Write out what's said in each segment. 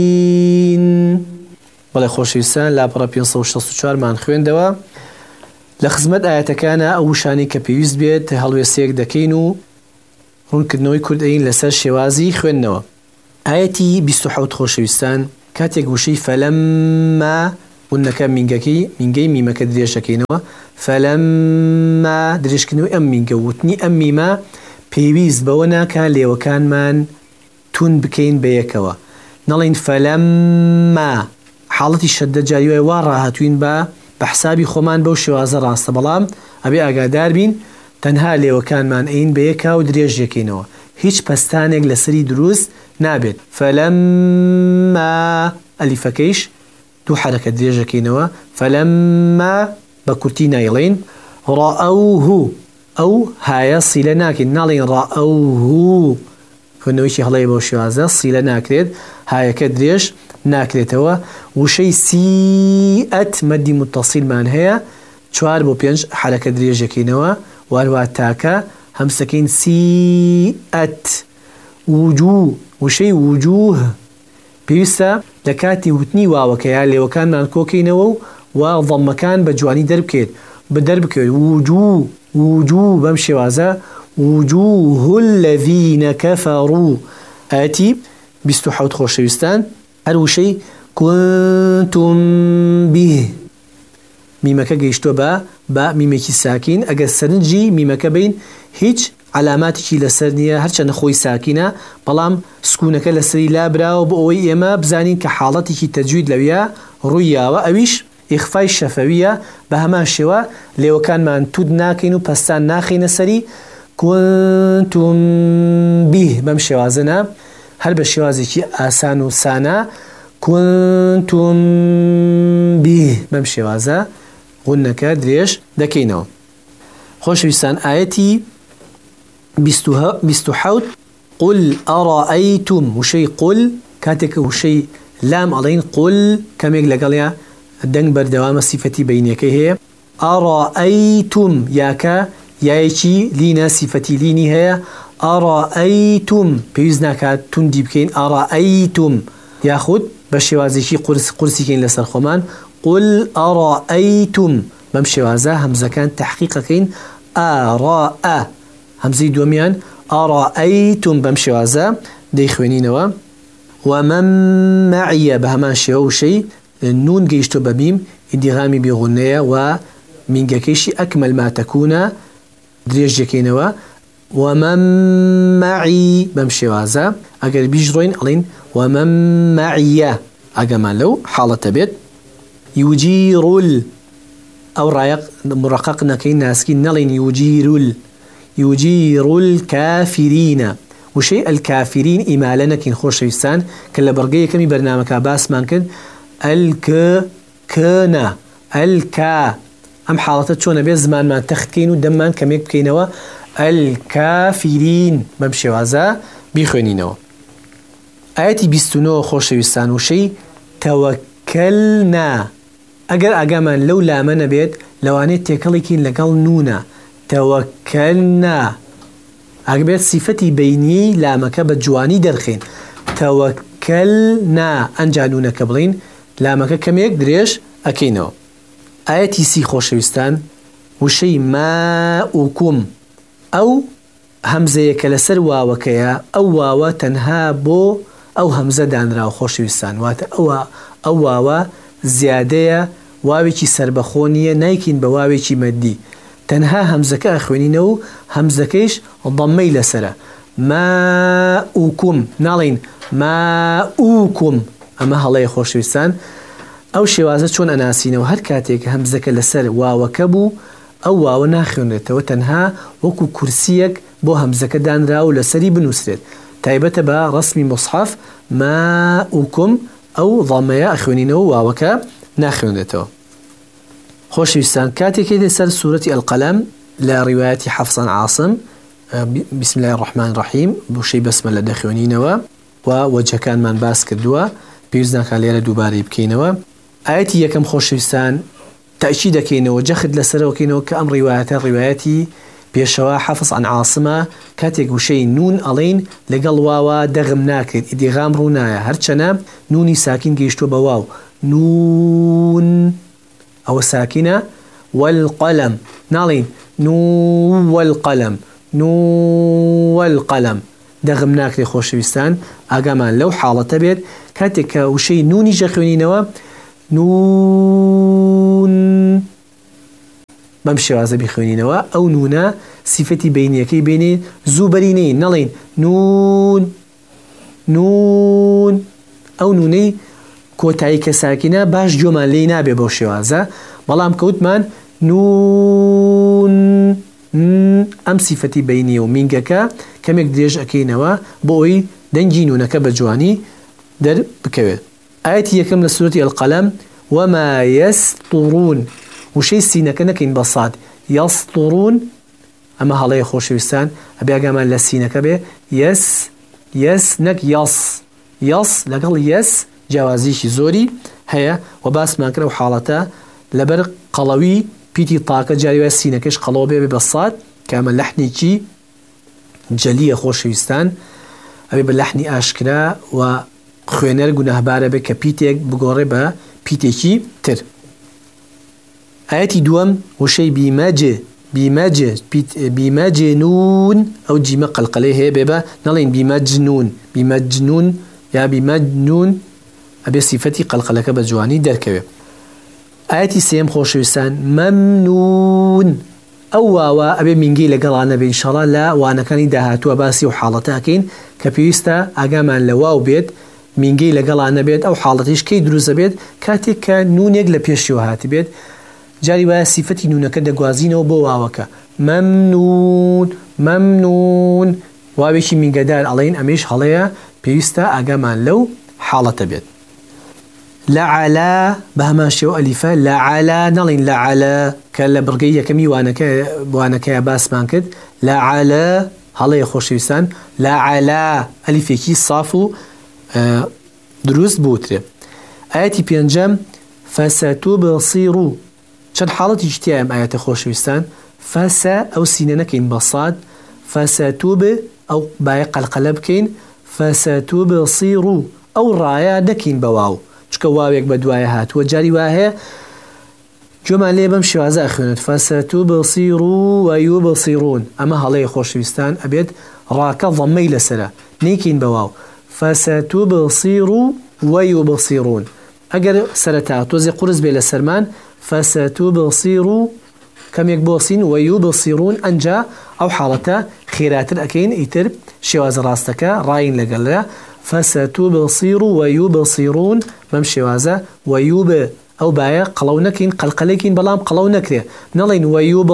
بەڵێ خۆشەویستان لاپەڕە 564 مان خوێندەوە لە خزمەت ئاەتەکانە ئەو شانی کە پێویست بێت هەڵوێستەیەک دەکەین و ڕوونکردنەوەی کوردین لەسەر شێوازی خوێندنەوە. ئاەتی 27 خۆشەویستان کاتێک وشەی فەلەمما ونەکە مینگەی میمەکە درێژەکەینەوە فەلەمما درێژکردنەوەی ئەم مینگە وتنی ئەم میمە پێویست بەوە ناکە لێوەکانمان تون بکەین بەیەکەوە نەڵێن فەلەمما حاڵەتی شەددە جاریوە وا ڕاهاتوین بە حسابی خۆمان بەو شێوازە ڕاستە بەڵام ئەبێ ئاگادار بین تەنها لێوەکانمان ئەین بەیەکە و درێژیەکەینەوە هیچ پەستانێک لەسەری دروست نابێت. فەلەمما ئەلیفەکەیش دوو حرەکە درێژەکەینەوە فەلەمما بە کورتی نایڵێن ڕائەوه ئەو هایە سیلە ناکەین ناڵێن ڕائەوه خوێندنەوەیکی هەڵەیە بەو شێوازە سیلە ناکرێت هایەکە درێژ ناکرێتەوە. وشەی سیئەت مەدی متصیلمان هەیە 4 بۆ 5 حرەکە درێژەکەینەوە واروها تاکە هەمسەکەین سیئەت. وجوه وشەی وجوه پێویستە لە کاتی وتنی واوەکەیە لێوەکانمان کۆکەینەوە و ضەمەکان بە جوانی دەربکەوێت وجوه بەم شێوازە وجوه الذين كفروا. ئاەتی 27 خۆشەویستان هەر وشەی كنتم به میمەکە گەیشتووە بە میمێکی ساکین ئەگەر سەرنجی میمەکە بین هیچ علاماتێکی لەسەر نییە هەرچەندە خۆی ساکینە بەڵام سکوونەکە لەسەری لابراوە بۆ ئەوەی ئێمە بزانین کە حاڵەتێکی تەجوید لەویە ڕوویاوە ئەویش ئیخفای شەفەویە بە هەمان شێوە لێوەکانمان تود ناکەین و پەستان ناخینە سەری كنتم به بەم شێوازەنە هەر بە شێوازێکی ئاسان و سانە كنتم به بەم شێوازە غونەکە درێژ دەکەینەوە. خۆشەویستان ئاەتی 27 قل ئەڕائەیتم وشەی قل کاتێک وشەی لام ئەڵێن قل کەمێک لەگەڵیا دەنگ بەردەوامە سیفەتی بەینەکەی هەیە ئەڕائەیتم یاکە یایەکی لینە سیفەتی لینی هەیە ئەڕائەیتم پێویست ناکات توندی بکەین ئەڕائەیتم یاخود بە شێوازێکی قورسیکەین لەسەر خۆمان قل ئەڕائەیتم بەم شێوازە هەمزەکان تەحقیقەکەین ئاڕائە هەمزەی دووەمیان ئەڕائەیتم بەم شێوازە دەیخوێنینەوە. ومن معیە بە هەمان شێوە وشەی نون گەیشتۆ بە میم ئیدغامی بێغونەیە و مینگەکەیشی ئەکمەل ما تەکوونە درێژەکەینەوە ومن معی بەم شێوازە ئەگەر بیژڕۆین ئەڵین ومن معیە ئەگەمان لەو حاڵەتە بێت یوجیرول ئەو ڕایق مڕقق نەکەین ناسکی نەڵین یوجیرول کافرینە وشەی ئەلکافرین ئیمالە نەکەین خۆشەویستان کە لە بەڕگەی یەکەمی بەرنامەکە باسمان کرد ئەلکەنە ئەلکا ئەم حاڵەتە چۆنە بێت زمانمان تەختکەین و دەممان کەمێک بکەینەوە ئەلکافرین بەم شێوازە بیخوێنینەوە. ئاەتی 29 خۆشەویستان وشەی تەوەکەلنا ئەگەر ئاگامان لەو لامە نەبێت لەوانێت تێکەڵێکین لەگەڵ نونە تەوەکەلنا ئەگەبێت سیفەتی بەینی لامەکە بە جوانی دەرخێن تەوەکەلنا ئەنجا نونەکە بڵین لامەکە کەمێک درێژ ئەکەینەوە. ئاەتی 30 خۆشەویستان وشەی ماؤکم ئەو هەمزەیەکە لەسەر واوەکەیە ئەو واوە تەنها بۆ ئەو هەمزە دانراوە خۆشەویستان واتە ئەو واوە زیادەیە واوێکی سربەخۆ نیە نایکین بە واوێکی مەدی تەنها هەمزەکە ئەخوێنینەوە و هەمزەکەیش ضەممەی لەسەرە ماؤکم ناڵین ماؤکم ئەمە هەڵەیە خۆشەویستان. ئەو شێوازە چۆن ئەناسینەوە هەر کاتێک هەمزەکە لەسەر واوەکە بوو ئەو واوە ناخوێنرێتەوە تەنها وەکو کورسیەک بۆ هەمزەکە دانرا و لەسەری بنووسرێت تایبەتە بە ڕسمی مصحف ماؤکم ئەو ضەمەیە ئەخوێنینەوە واوەکە ناخوێنرێتەوە. خۆشەویستان کاتێکی لەسەر سوورەتی ئەلقەلەم لە ڕیوایەتی حەفسان عاصم بسم الله الرحمن الرحیم بوشەی بەسمەلە دەخوێنینەوە و وەجهەکانمان باس کردووە پێویست ناکات لێرە دووبارەی بکەینەوە. ئاەتی یەکەم خۆشەویستان تەئکید دەکەینەوە جەخت لەسەرەوەکەینەوە کە ئەم ڕیوایەتە ڕیوایەتی پێشەوە حەفظ عن عاصمە کاتێک وشەی نون ئەڵێن لەگەڵ واوە دەغم ناکرێت ئیدغام ڕوونایە هەرچەنە نونی ساکین گەیشتووە بە واو نون ئەوە ساکینە والقەلەم ناڵێن نون والقەلەم نون والقەلەم دەغم ناکرێت خۆشەویستان ئاگامان لەو حاڵەتە بێت کاتێک کە وشەی نونی ژە خوێنینەوە نون بەم شێوازە بیخوێنینەوە ئەو نونە سیفەتی بینیەکەی بینێ زوو بەرینەی نەڵێن نون نون ئەو نونەی کۆتایی کە ساکینە باش جۆمان لێی نابێ بەو شێوازە بەڵام کەوتمان نون ئەم سیفەتی بینیە و مینگەکە کەمێک درێژ ئەکەینەوە بۆ ئەوی دەنگی نونەکە بە جوانی دەربکەوێت ئاەتی یەکەم لە سورەتی القەلەم وما يسطرون وشەی سینەکە نەکەین بە ساد یەسطرون ئەمە هەڵەیە خۆشەویستان ئەبێ ئاگامان لە سینەکە بێ یەس نەک یەس لەگەڵ یەس جیاوازیشی زۆری هەیە و باسمان کرد و حاڵەتە لەبەر قەڵەوی پیتی تاکە جاریوە سینەکەش قەڵەوە بێ بە ساد کە ئەمە لەحنێکی جەلیە خۆشەویستان ئەبێ بە لەحنی ئاشکرا و خوێنەر گوناهبارە بێ کە پیتێک بگۆڕێ بە پیتێکی تر ئاەتی دووەم وشەی بیمەجنون ئەو جیمە قەلقەلەی هەیە بێ بە نەڵێن بیمەجنون یا بیمەجنون ئەبێ سیفەتی قەلقەلەکە بە جوانی دەرکەوێ ئاەتی سێم خۆشەویستان مەمنون ئەو واوە ئەبێ مینگەی لەگەڵانە بێ ئینشاڵڵا لە وانەکانی داهاتووە باسی و حاڵەتەکەین کە پێویستە ئاگامان لە واو بێت مینگەی لەگەڵانە بێت ئەو حاڵەتیش کەی دروستە بێت کاتێک کە نونێک لە پێشیوە هاتی بێت جاری وایە سیفەتی نونەکە دەگوازینەوە بۆ واوەکە مەمنون واوێکی مینگەدار ئەڵێن ئەمەش هەڵەیە پێویستە ئاگامان لەو حاڵەتە بێت لەعەلا بە هەمان شێوە ئەلیفە لەعەلا نەڵێن لەعەلا کە لە بڕگەی یەکەمی وانەکەیە باسمان کرد لەعەلا هەڵەیە خۆشەویستان لەعەلا ئەلیفێکی ساف و دروست بوترێ ئاەتی پێنجەم فەسەتوبصیرو چەند حاڵەتی جتیایە ئەم ئاەتە خۆشەویستان فەسە ئەو سینە نەکەین بە ساد فەسەتوب ئەو بایە قەلقەلە بکەین فەسەتوبصیرو ئەو ڕایە نەکەین بە واو چکە واوێک بە دوایە هاتووە جاری وایە جۆمان لێ بەم شێوازە ئەخوێنێت فەسەتوبصیرو وەیوبصیرون ئەمە هەڵەیە خۆشەویستان ئەبێت ڕاکە ضەمەی لەسرە نەیکەین بە واو فەسەتوبصیرو وەیوبصیرون ئەگەر سەرەتا تۆزی قورس بێ لە سەرمان فەسەتوبصیرو کەمێک بۆسین وەیوبصیرون ئەنجا ئەو حاڵەتە خێراتر ئەکەین ئیتر شێوازە ڕاستەکە ڕاین لەگەڵە فەسەتوبصیرو وەیوبصیرون بەم شێوازە وەیوب ئەو بایە قەڵەو نەکەین قەلقەلێکین بەڵام قەڵەو نەکرێ نەڵێن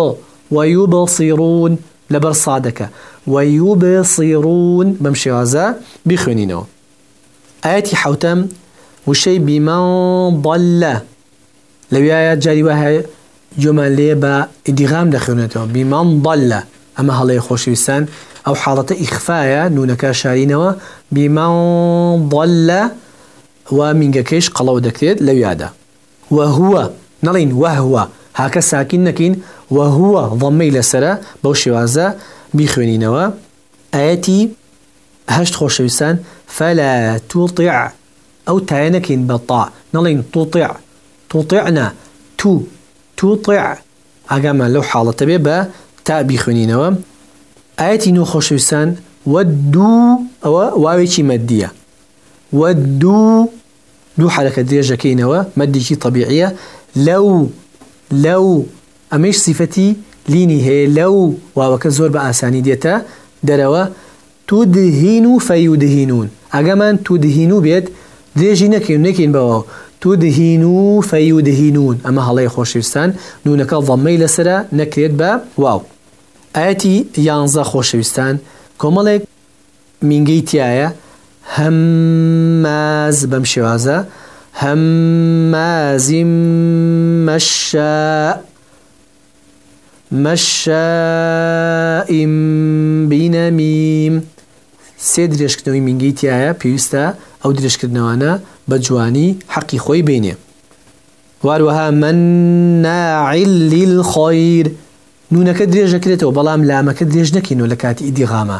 وەیوبصیرون لەبەر سادەکە وەیوبصیرون بەم شێوازە بیخوێنینەوە ئاەتی حەوتەم وشەی بیمەن ضەلە لەویایە جاری وایە جۆمان لێ بە ئیدغام دەخوێنێتەوە بیمەن ضەلە ئەمە هەڵەیە خۆشەویستان ئەو حاڵەتە ئیخفایە نونەکە شارینەوە بیمەن ضەلە و مینگەکەیش قەڵەو دەکرێت لەویادا وەهوە نەڵێن وەهوە هاکە ساکین نەکەین وەهوە ضەمەی لەسرە بەو شێوازە بیخوێنینەوە ئاەتی هەشت خۆشەویستان فەلا توطیع ئەو تایە نەکەین بە تا نەڵێن توطیعنا توطیع ئاگامان لەو حاڵەتە بێ بە تا بیخوێنینەوە ئاەتی نو خۆشەویستان وەدوو ئەوە واوێکی مەدیە وەدوو دوو حرەکە درێژەکەینەوە مەدێکی طەبیعیە لەو ئەمەش سیفەتی لینی هەیە لەو واوەکە زۆر بە ئاسانی دێتە دەرەوە تودهین و فەیودهینون ئەگەمان تودهین و بێت درێژی نەکەین بەوە تودهین و فەیودهینون ئەمە هەڵەیە خۆشەویستان نونەکە ضەمەی لەسرە نەکرێت بە واو ئاەتی یانزە خۆشەویستان کۆمەڵێک مینگەی تایە هەمماز بەم شێوازە هەممازیم مەشائیم بینەمیم سێ درێژکردنەوەی مینگەی تایە پێویستە ئەو درێژکردنەوانە بە جوانی حەقی خۆی بینێ واروەها مناع للخەیر نونەکە درێژ دەکرێتەوە بەڵام لامەکە درێژ نەکەینەوە لە کاتی ئیدیغامە.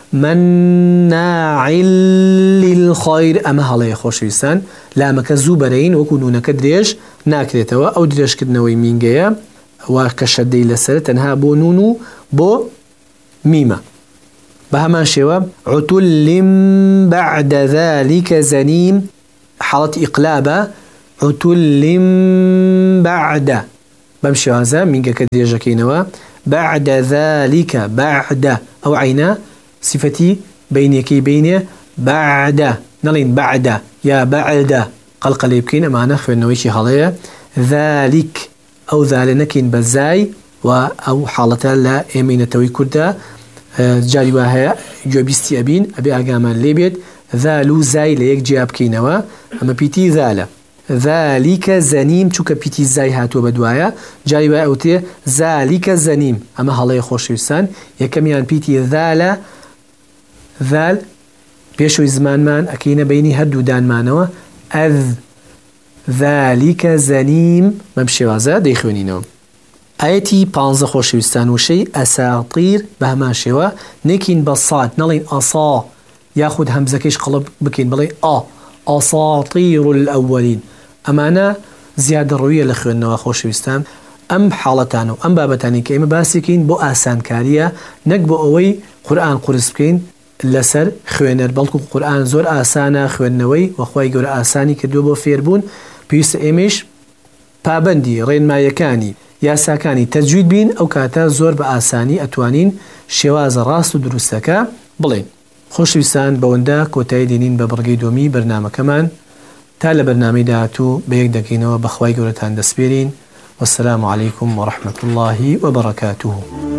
مناع للخير ئەمە هەڵەیە خۆشەویستان، لامەکە زوو بەرەین وەکو نونەکە درێژ ناکرێتەوە، ئەو درێژکردنەوەی مینگەیە وا کە شەدەی لەسەر تەنها بۆ نون و بۆ میمە. بە هەمان شێوە عتل بعد ذلك زنیم حاڵەتی ئیقلابە، عتل بعد بەم شێوازە مینگەکە درێژەکەینەوە. بعد ذلك بعد ئەو عینە صفەتی بینێکی بینێ بعد نەڵین بعد یا بعد قەڵقەلێ بکەین، ئەمانە خوێندنەوەیکی هەڵەیە. ذلك ئەو ذالە نەکەین بە زای و ئەو حاڵەتە لە ئێمەینەتەوەی کوردە جاری وا هەیە گوێبیستی ئەبین ئەبێ ئاگامان لێ بێت ذال و زای لە یەک جیا بکەینەوە، ئەمە پیتی ذالە. ذلك زەنیم چووکە پیتی زای هاتووە بە دوایە جاری وای ئەوتێ ذلك زەنیم، ئەمە هەڵەیە خۆشەویستان. یەکەمیان پیتی ذالە، ذال پێشوی زمانمان ئەکەینە بینی هەردوو دانمانەوە ئەذ ذلك زەنیم بەم شێوازە دەیخوێنینەوە. ئاەتی 15 خۆشەویستان وشەی ئەساتیر بە هەمان شێوە نێکین بە ساد نەڵین ئەسا یاخود هەمزەکەیش قەڵب بکەین بڵێ ئەساتیر الأولین، ئەمانە زیادە ڕوویە لە خوێندنەوە خۆشەویستان. ئەم حاڵەتان و ئەم بابەتانی کە ئێمە باسیکەین بۆ ئاسانکاریە نەک بۆ ئەوەی قورئان قورس بکەین لەسەر خوێنەر، بەڵکو قورئان زۆر ئاسانە خوێندنەوەی وەخوای گەورە ئاسانی کردووە بۆ فێربوون. پێویستە ئێمەش پابەندی ڕێنمایەکانی یاساکانی تەجوید بین، ئەو کاتە زۆر بە ئاسانی ئەتوانین شێوازە ڕاست و دروستەکە بڵێن. خۆشەویستان بەوەندە کۆتایی دێنین بە بڕگەی دۆمی بەرنامەکەمان، تا لە بەرنامەی داهاتوو بەیەک دەکەینەوە بەخوای گەورەتان دەسپێرین. والسلام عليكم ورحمة الله وبركاته.